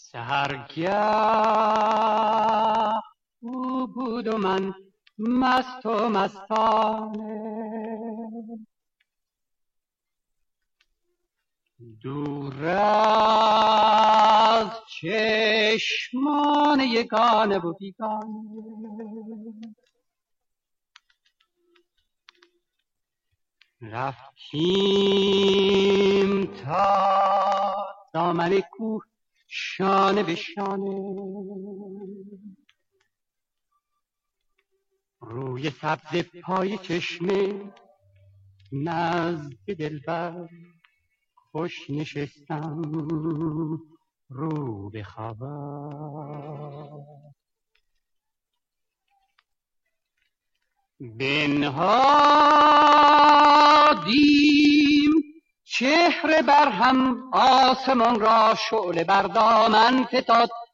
سحرگه او بود و من مست و مستانه، دور از چشمان یگانه و بیگانه. رفتیم تا دامن کوه شانه به شانه، روی سبز پای چشمه نزد دلبر خوش نشستم رو به خبر. بنهادیم چهره بر هم، آسمان را شعله بر دامن فتاد،